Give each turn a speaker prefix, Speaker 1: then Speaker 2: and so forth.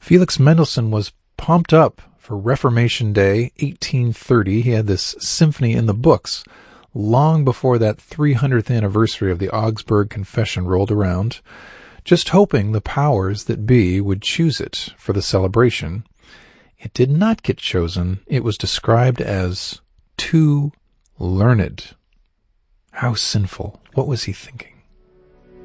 Speaker 1: Felix Mendelssohn was pumped up for Reformation Day, 1830. He had this symphony in the books long before that 300th anniversary of the Augsburg Confession rolled around, just hoping the powers that be would choose it for the celebration. It did not get chosen. It was described as too learned. How sinful. What was he thinking?